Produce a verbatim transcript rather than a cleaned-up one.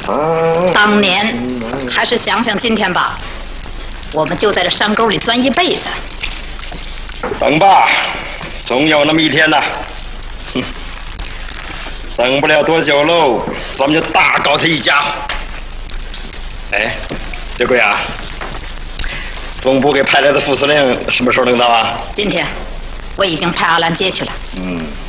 当年，还是想想今天吧。我们就在这山沟里钻一辈子。 等吧，总有那么一天呐。哼，等不了多久喽，咱们就大搞他一家。哎，这贵啊，总部给派来的副司令什么时候能到啊？ 今天，我已经派阿兰接去了。 嗯。